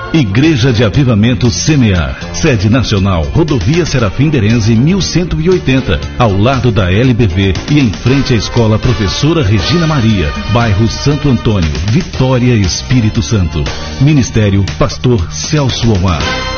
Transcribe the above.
Igreja de Avivamento Semear, sede nacional, Rodovia Serafim Derenze 1180, ao lado da LBV e em frente à Escola Professora Regina Maria, bairro Santo Antônio, Vitória, Espírito Santo. Ministério Pastor Celso Omar.